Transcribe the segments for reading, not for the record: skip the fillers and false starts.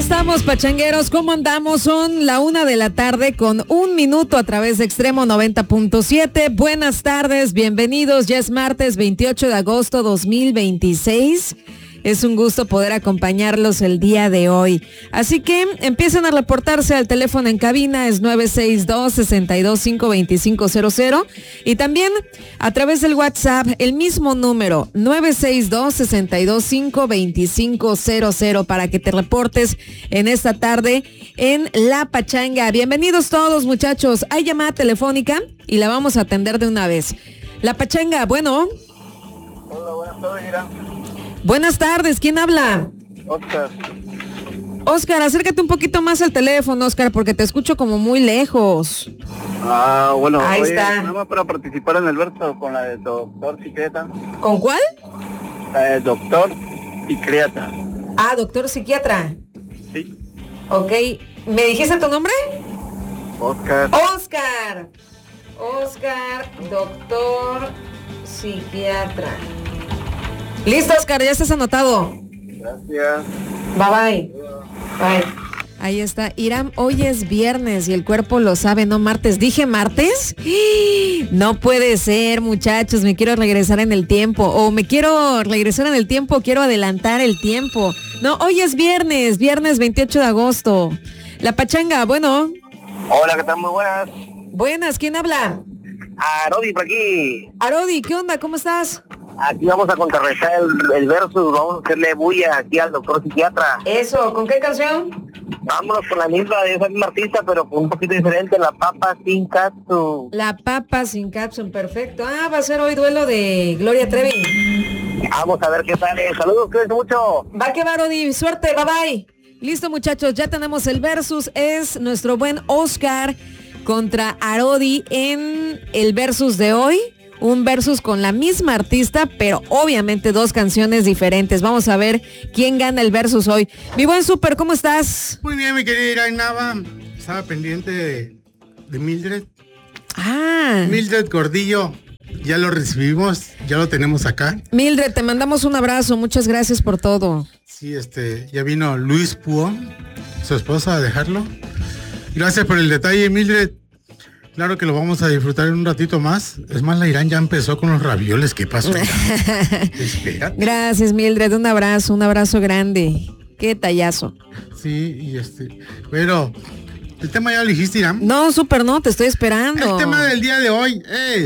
estamos, pachangueros. ¿Cómo andamos? Son la 1:00 p.m. con 1 minuto a través de Extremo 90.7. Buenas tardes, bienvenidos. Ya es martes 28 de agosto 2026. Es un gusto poder acompañarlos el día de hoy. Así que empiecen a reportarse al teléfono en cabina, es 962-625-2500. Y también a través del WhatsApp, el mismo número, 962-625-2500, para que te reportes en esta tarde en La Pachanga. Bienvenidos todos, muchachos. Hay llamada telefónica y la vamos a atender de una vez. La Pachanga, bueno. Hola, buenas tardes, Irán. Buenas tardes, ¿quién habla? Oscar. Oscar, acércate un poquito más al teléfono, Oscar, porque te escucho como muy lejos. Bueno, ahí está. Nada más para participar en el verso con la de Doctor Psiquiatra. ¿Con cuál? La de Doctor Psiquiatra. Ah, Doctor Psiquiatra. Sí. Ok, ¿me dijiste tu nombre? Oscar. Oscar, Doctor Psiquiatra. Listo, Oscar, ya estás anotado. Gracias. Bye. Ahí está. Irán, hoy es viernes y el cuerpo lo sabe, no martes. ¿Dije martes? No puede ser, muchachos. Me quiero regresar en el tiempo. O me quiero regresar en el tiempo, quiero adelantar el tiempo. No, hoy es viernes 28 de agosto. La Pachanga, bueno. Hola, ¿qué tal? Muy buenas. Buenas, ¿quién habla? Arodi, por aquí. Arodi, ¿qué onda? ¿Cómo estás? Aquí vamos a contrarrestar el verso, vamos a hacerle bulla aquí al Doctor Psiquiatra. Eso, ¿con qué canción? Vámonos con la misma de esa misma artista, pero con un poquito diferente, La Papa Sin Katsu. La Papa Sin Katsu, perfecto. Ah, va a ser hoy duelo de Gloria Trevi. Vamos a ver qué sale. Saludos, cuídense mucho. Va que va, Arodi, suerte, bye. Listo, muchachos, ya tenemos el versus. Es nuestro buen Oscar contra Arodi en el versus de hoy. Un versus con la misma artista, pero obviamente dos canciones diferentes. Vamos a ver quién gana el versus hoy. Mi buen Super, ¿cómo estás? Muy bien, mi querida Irán Nava. Estaba pendiente de Mildred. Ah. Mildred Gordillo, ya lo recibimos, ya lo tenemos acá. Mildred, te mandamos un abrazo. Muchas gracias por todo. Sí, ya vino Luis Puón, su esposa, a dejarlo. Gracias por el detalle, Mildred. Claro que lo vamos a disfrutar en un ratito más. Es más, la Irán ya empezó con los ravioles. ¿Qué pasó? Espérate. Gracias, Mildred. Un abrazo grande. Qué tallazo. Sí, pero el tema ya lo dijiste, Irán. No, Super, no, te estoy esperando. El tema del día de hoy es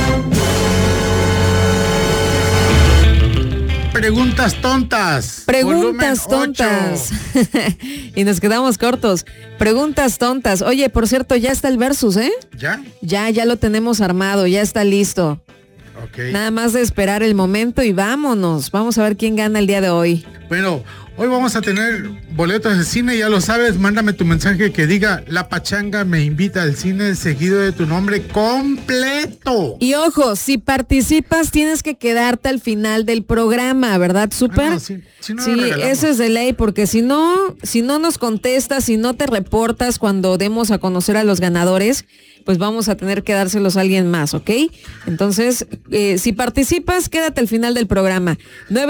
preguntas tontas. Preguntas tontas. Y nos quedamos cortos. Preguntas tontas. Oye, por cierto, ya está el versus, ¿eh? ¿Ya? Ya lo tenemos armado, ya está listo. Okay. Nada más de esperar el momento y vámonos. Vamos a ver quién gana el día de hoy. Bueno, hoy vamos a tener boletos de cine, ya lo sabes. Mándame tu mensaje que diga La Pachanga me invita al cine, seguido de tu nombre completo. Y ojo, si participas tienes que quedarte al final del programa, ¿verdad, Super? No, sí, eso es de ley, porque si no nos contestas, si no te reportas cuando demos a conocer a los ganadores, pues vamos a tener que dárselos a alguien más, ¿ok? Entonces, si participas, quédate al final del programa.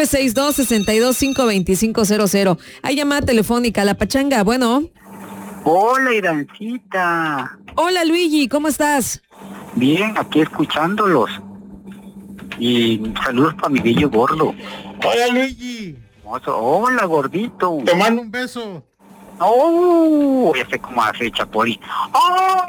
962-625-2500. Hay llamada telefónica, La Pachanga, bueno. Hola, Irancita. Hola, Luigi, ¿cómo estás? Bien, aquí escuchándolos. Y saludos para mi bello gordo. Hola, Luigi. Hola, gordito. Te mando un beso. ¡Oh! Ya sé cómo hace Chapoli. ¡Oh!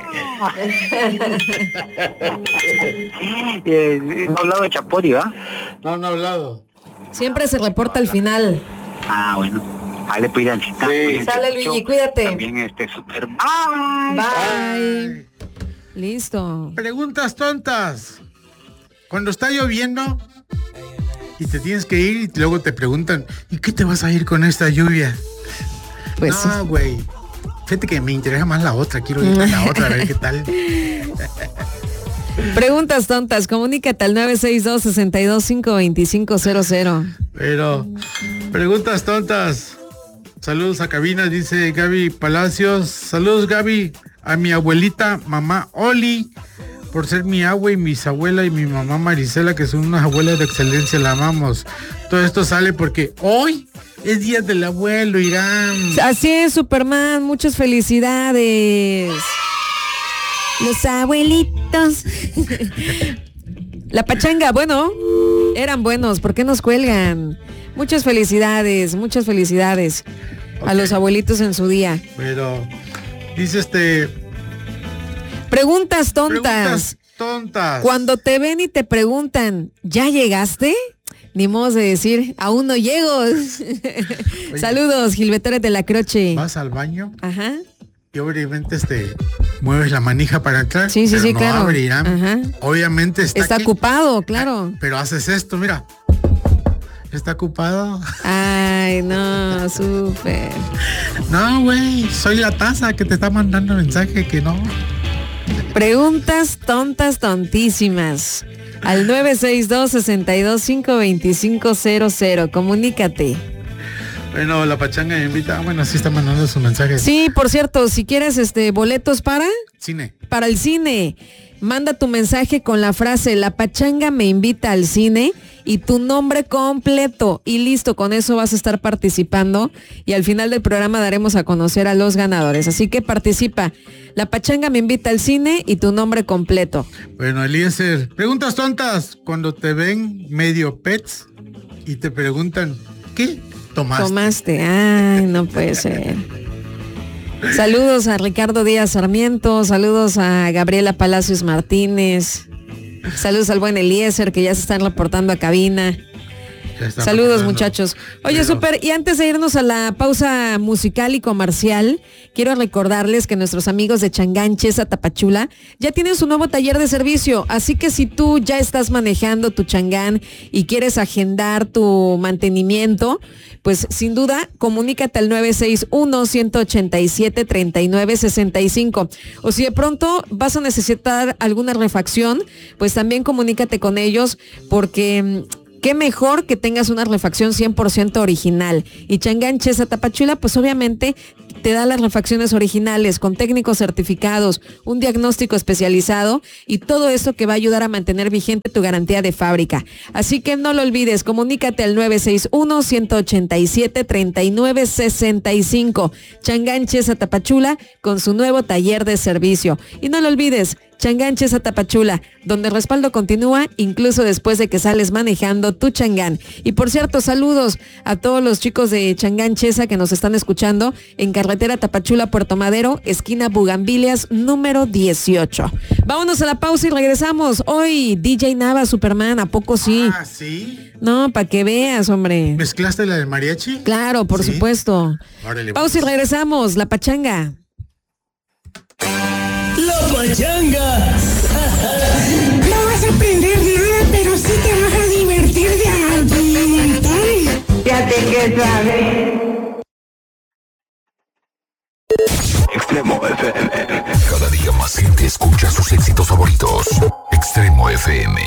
No ha hablado de Chapoli, ¿va? No ha hablado. Siempre se reporta al final. Ah, bueno. Dale, pues, Irancita. Sí. Sale, Luigi, cuídate. También Super. Bye. Listo. Preguntas tontas. Cuando está lloviendo y te tienes que ir y luego te preguntan, ¿y qué te vas a ir con esta lluvia? Pues no, güey. Fíjate que me interesa más la otra. Quiero ir a la otra, a ver qué tal. Preguntas tontas. Comunícate al 962-625-2500. Pero, preguntas tontas. Saludos a cabina, dice Gaby Palacios. Saludos, Gaby, a mi abuelita, mamá Oli, por ser mi abue y bisabuela, y mi mamá Marisela, que son unas abuelas de excelencia, la amamos. Todo esto sale porque hoy Es día del abuelo, Irán. Así es, Superman, muchas felicidades. Los abuelitos. La pachanga, bueno, eran buenos, ¿por qué nos cuelgan? Muchas felicidades a los abuelitos en su día. Pero, dice Preguntas tontas. Cuando te ven y te preguntan, ¿ya llegaste? Ni modo de decir, aún no llego. Saludos, Gilberto de la Croce. ¿Vas al baño? Ajá. Y obviamente mueves la manija para entrar. Sí, no claro. Abrirán. Ajá. Obviamente está aquí, ocupado, claro. Pero haces esto, mira. ¿Está ocupado? Ay, no, súper. No, güey, soy la taza que te está mandando mensaje que no. Preguntas tontas, tontísimas. Al 962-62-52500. Comunícate. Bueno, la pachanga me invita. Bueno, sí está mandando su mensaje. Sí, por cierto, si quieres boletos para cine. Para el cine, manda tu mensaje con la frase "La pachanga me invita al cine" y tu nombre completo. Y listo, con eso vas a estar participando. Y al final del programa daremos a conocer a los ganadores. Así que participa. La pachanga me invita al cine y tu nombre completo. Bueno, Eliezer, preguntas tontas. Cuando te ven medio pets y te preguntan, ¿qué tomaste? Ay, no puede ser. Saludos a Ricardo Díaz Sarmiento, saludos a Gabriela Palacios Martínez, saludos al buen Eliezer que ya se están reportando a cabina. Saludos, muchachos. Oye, súper, y antes de irnos a la pausa musical y comercial, quiero recordarles que nuestros amigos de Changán Chesa Tapachula ya tienen su nuevo taller de servicio, así que si tú ya estás manejando tu Changán y quieres agendar tu mantenimiento, pues sin duda, comunícate al 961-187-3965. O si de pronto vas a necesitar alguna refacción, pues también comunícate con ellos porque qué mejor que tengas una refacción 100% original. Y Changán Chesa Tapachula, pues obviamente te da las refacciones originales con técnicos certificados, un diagnóstico especializado y todo eso que va a ayudar a mantener vigente tu garantía de fábrica. Así que no lo olvides, comunícate al 961-187-3965. Changán Chesa Tapachula con su nuevo taller de servicio. Y no lo olvides, Changán Chesa Tapachula, donde el respaldo continúa incluso después de que sales manejando tu Changán. Y por cierto, saludos a todos los chicos de Changán Chesa que nos están escuchando en carretera Tapachula Puerto Madero, esquina Bugambilias, número 18. Vámonos a la pausa y regresamos. Hoy DJ Nava, Superman, ¿a poco sí? Ah, ¿sí? No, para que veas, hombre. ¿Mezclaste la del mariachi? Claro, por supuesto. Órale, pausa y regresamos, la pachanga. La pachanga. No vas a aprender nada, pero sí te vas a divertir de algún montón. Fíjate que sabes. Extremo FM. Cada día más gente escucha sus éxitos favoritos. Extremo FM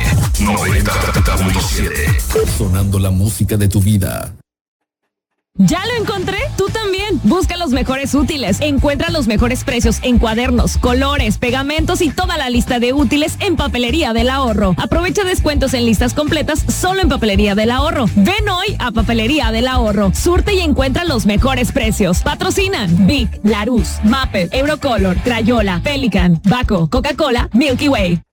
90.7. Sonando la música de tu vida. ¿Ya lo encontré? Tú también. Busca los mejores útiles. Encuentra los mejores precios en cuadernos, colores, pegamentos y toda la lista de útiles en Papelería del Ahorro. Aprovecha descuentos en listas completas solo en Papelería del Ahorro. Ven hoy a Papelería del Ahorro. Surte y encuentra los mejores precios. Patrocinan Bic, Larousse, Mapper, Eurocolor, Crayola, Pelican, Baco, Coca-Cola, Milky Way.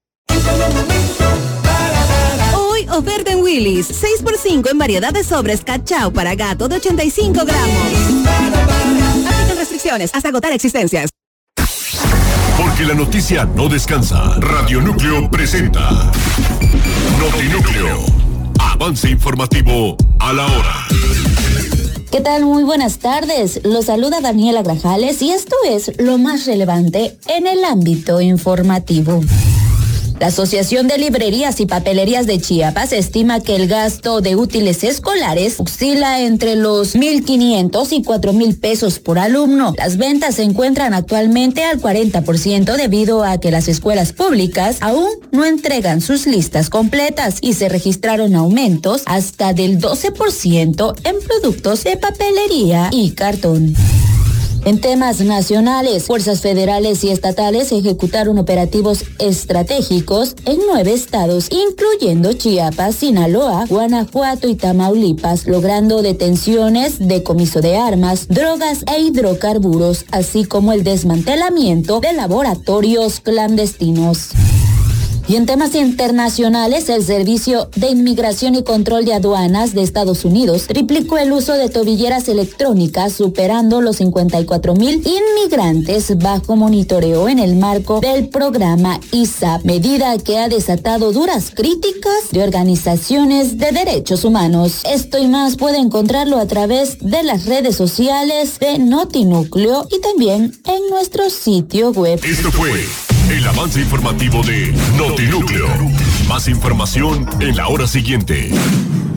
Oferta en Willy's, 6x5 en variedad de sobres cachao para gato de 85 gramos. Aplican restricciones hasta agotar existencias. Porque la noticia no descansa. Radio Núcleo presenta Notinúcleo. Avance informativo a la hora. ¿Qué tal? Muy buenas tardes. Los saluda Daniela Grajales y esto es lo más relevante en el ámbito informativo. La Asociación de Librerías y Papelerías de Chiapas estima que el gasto de útiles escolares oscila entre los 1,500 y 4,000 pesos por alumno. Las ventas se encuentran actualmente al 40% debido a que las escuelas públicas aún no entregan sus listas completas y se registraron aumentos hasta del 12% en productos de papelería y cartón. En temas nacionales, fuerzas federales y estatales ejecutaron operativos estratégicos en 9 estados, incluyendo Chiapas, Sinaloa, Guanajuato y Tamaulipas, logrando detenciones, decomiso de armas, drogas e hidrocarburos, así como el desmantelamiento de laboratorios clandestinos. Y en temas internacionales, el Servicio de Inmigración y Control de Aduanas de Estados Unidos triplicó el uso de tobilleras electrónicas, superando los 54,000 inmigrantes bajo monitoreo en el marco del programa ISAP, medida que ha desatado duras críticas de organizaciones de derechos humanos. Esto y más puede encontrarlo a través de las redes sociales de Notinúcleo y también en nuestro sitio web. Esto fue el avance informativo de Notinúcleo. Más información en la hora siguiente.